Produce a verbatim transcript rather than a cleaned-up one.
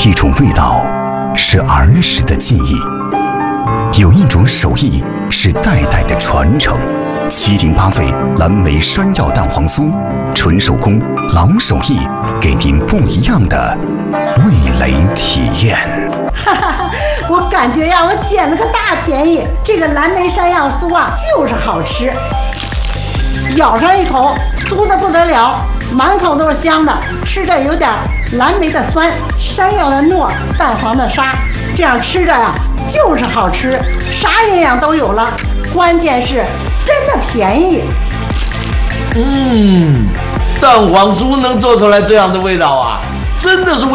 一种味道是儿时的记忆，有一种手艺是代代的传承。七零八味蓝莓山药蛋黄酥，纯手工老手艺，给您不一样的味蕾体验。 哈哈，我感觉呀，我捡了个大便宜。这个蓝莓山药酥啊，就是好吃，咬上一口，酥的不得了，满口都是香的，吃着有点蓝莓的酸，山药的糯，蛋黄的沙，这样吃着呀，就是好吃，啥营养都有了，关键是真的便宜。 嗯，蛋黄酥能做出来这样的味道啊，真的是